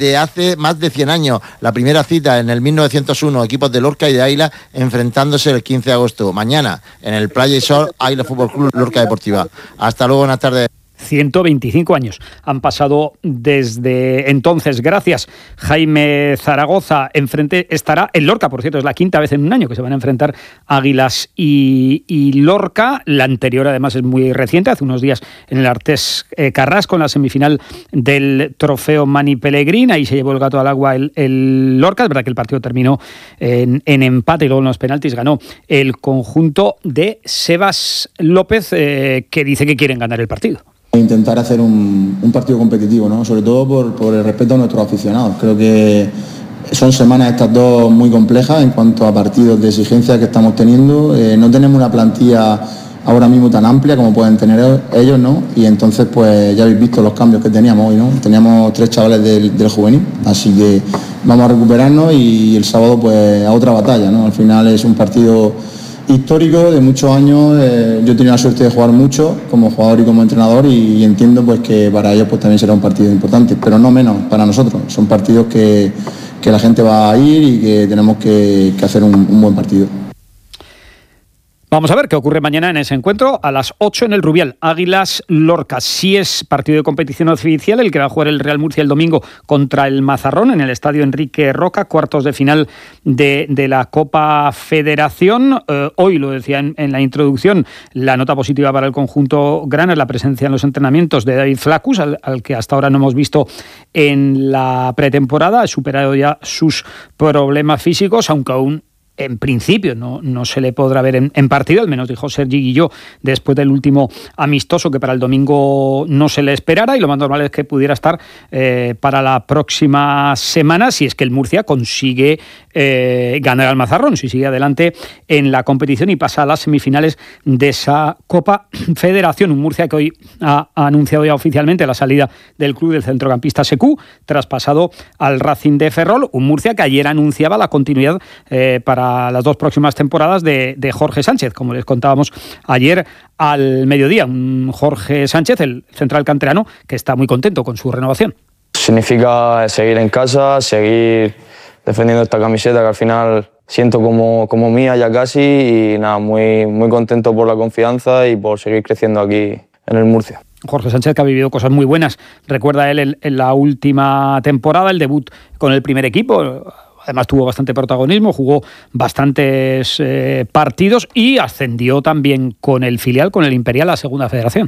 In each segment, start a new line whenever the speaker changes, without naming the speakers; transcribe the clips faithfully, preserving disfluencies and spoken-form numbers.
desde hace más de cien años. La primera cita en el mil novecientos uno, equipos de Lorca y de Águila enfrentándose el quince de agosto. Mañana en el Playa y Sol, Águila Fútbol Club Lorca Deportiva. Hasta luego, buenas tardes.
ciento veinticinco años han pasado desde entonces. Gracias, Jaime Zaragoza. Enfrente estará el Lorca, por cierto, es la quinta vez en un año que se van a enfrentar Águilas y, y Lorca. La anterior, además, es muy reciente, hace unos días en el Artés eh, Carrasco, en la semifinal del Trofeo Mani Pellegrín. Ahí se llevó el gato al agua el, el Lorca. Es verdad que el partido terminó en, en empate y luego en los penaltis ganó el conjunto de Sebas López, eh, que dice que quieren ganar el partido.
Intentar hacer un, un partido competitivo, ¿no? Sobre todo por, por el respeto a nuestros aficionados. Creo que son semanas estas dos muy complejas en cuanto a partidos de exigencia que estamos teniendo. Eh, no tenemos una plantilla ahora mismo tan amplia como pueden tener ellos, ¿no? Y entonces pues ya habéis visto los cambios que teníamos hoy, ¿no? Teníamos tres chavales del, del juvenil, así que vamos a recuperarnos y el sábado pues a otra batalla, ¿no? Al final es un partido histórico de muchos años. Eh, yo he tenido la suerte de jugar mucho como jugador y como entrenador y, y entiendo pues que para ellos pues también será un partido importante, pero no menos para nosotros. Son partidos que, que la gente va a ir y que tenemos que, que hacer un, un buen partido.
Vamos a ver qué ocurre mañana en ese encuentro a las ocho en el Rubial. Águilas Lorca. Sí es partido de competición oficial el que va a jugar el Real Murcia el domingo contra el Mazarrón en el estadio Enrique Roca, cuartos de final de, de la Copa Federación. Eh, hoy, lo decía en, en la introducción, la nota positiva para el conjunto grana es la presencia en los entrenamientos de David Flaccus, al, al que hasta ahora no hemos visto en la pretemporada. Ha superado ya sus problemas físicos, aunque aún en principio no, no se le podrá ver en, en partido, al menos dijo Sergi Guilló después del último amistoso, que para el domingo no se le esperara, y lo más normal es que pudiera estar eh, para la próxima semana, si es que el Murcia consigue eh, ganar al Mazarrón, si sigue adelante en la competición y pasa a las semifinales de esa Copa Federación. Un Murcia que hoy ha, ha anunciado ya oficialmente la salida del club del centrocampista Secu, traspasado al Racing de Ferrol. Un Murcia que ayer anunciaba la continuidad eh, para las dos próximas temporadas de, de Jorge Sánchez, como les contábamos ayer al mediodía. Un Jorge Sánchez, el central canterano, que está muy contento con su renovación.
Significa seguir en casa, seguir defendiendo esta camiseta que al final siento como, como mía ya casi, y nada, muy, muy contento por la confianza y por seguir creciendo aquí en el Murcia.
Jorge Sánchez, que ha vivido cosas muy buenas, recuerda él en, en la última temporada, el debut con el primer equipo. Además tuvo bastante protagonismo, jugó bastantes eh, partidos y ascendió también con el filial, con el Imperial, a la Segunda Federación.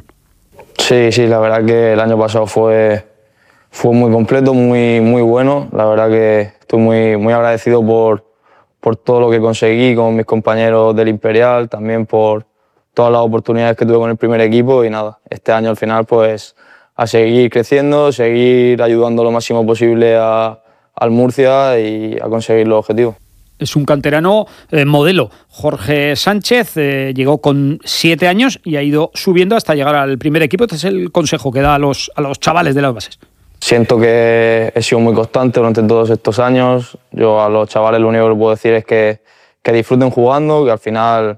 Sí, sí, la verdad que el año pasado fue, fue muy completo, muy, muy bueno. La verdad que estoy muy, muy agradecido por, por todo lo que conseguí con mis compañeros del Imperial, también por todas las oportunidades que tuve con el primer equipo, y nada, este año al final pues a seguir creciendo, seguir ayudando lo máximo posible a al Murcia y a conseguir los objetivos.
Es un canterano eh, modelo. Jorge Sánchez eh, llegó con siete años y ha ido subiendo hasta llegar al primer equipo. Este es el consejo que da a los, a los chavales de las bases.
Siento que he sido muy constante durante todos estos años. Yo a los chavales lo único que les puedo decir es que, que disfruten jugando, que al final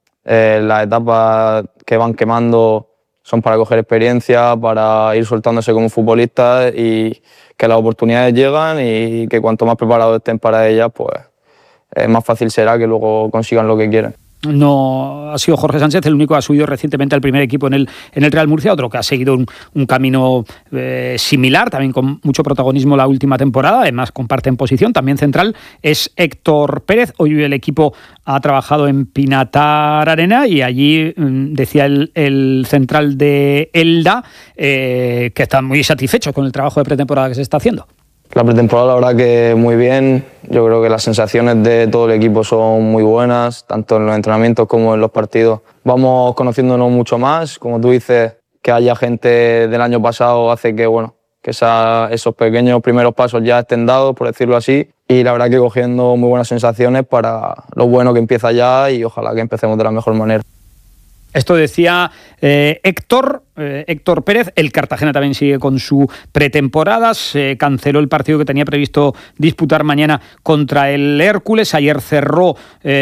eh, las etapas que van quemando son para coger experiencia, para ir soltándose como futbolistas, y que las oportunidades llegan y que cuanto más preparados estén para ellas, pues eh, más fácil será que luego consigan lo que quieren.
No ha sido Jorge Sánchez el único que ha subido recientemente al primer equipo en el, en el Real Murcia, otro que ha seguido un, un camino eh, similar, también con mucho protagonismo la última temporada, además comparten posición, también central, es Héctor Pérez. Hoy el equipo ha trabajado en Pinatar Arena y allí mmm, decía el, el central de Elda eh, que está muy satisfecho con el trabajo de pretemporada que se está haciendo.
La pretemporada, la verdad que muy bien. Yo creo que las sensaciones de todo el equipo son muy buenas, tanto en los entrenamientos como en los partidos. Vamos conociéndonos mucho más. Como tú dices, que haya gente del año pasado hace que, bueno, que esa, esos pequeños primeros pasos ya estén dados, por decirlo así. Y la verdad que cogiendo muy buenas sensaciones para lo bueno que empieza ya, y ojalá que empecemos de la mejor manera.
Esto decía eh, Héctor, eh, Héctor Pérez. El Cartagena también sigue con su pretemporada. Se canceló el partido que tenía previsto disputar mañana contra el Hércules. Ayer cerró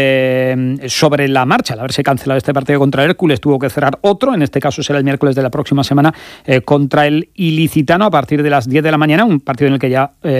eh, sobre la marcha. Al haberse cancelado este partido contra el Hércules, tuvo que cerrar otro. En este caso será el miércoles de la próxima semana eh, contra el Ilicitano a partir de las diez de la mañana. Un partido en el que ya... Eh,